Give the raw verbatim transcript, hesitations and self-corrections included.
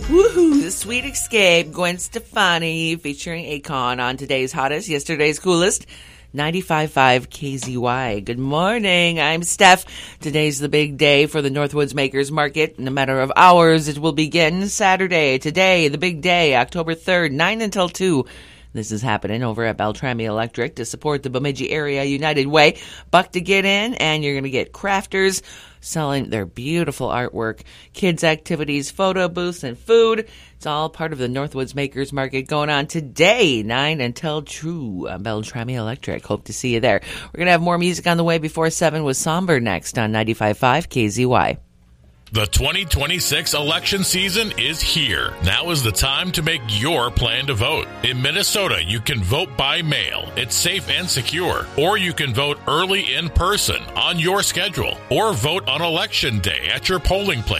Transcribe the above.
Woohoo! The Sweet Escape, Gwen Stefani featuring Akon on today's hottest, yesterday's coolest, ninety-five point five K Z Y. Good morning. I'm Steph. Today's the big day for the Northwoods Makers Market. In a matter of hours, it will begin Saturday. Today, the big day, October third, nine until two. This is happening over at Beltrami Electric to support the Bemidji Area United Way. Buck to get in, and you're going to get crafters selling their beautiful artwork, kids' activities, photo booths, and food. It's all part of the Northwoods Makers Market going on today, nine until two on Beltrami Electric. Hope to see you there. We're going to have more music on the way before seven with Somber next on ninety-five point five K Z Y. The twenty twenty-six election season is here. Now is the time to make your plan to vote. In Minnesota, you can vote by mail. It's safe and secure. Or you can vote early in person on your schedule. Or vote on election day at your polling place.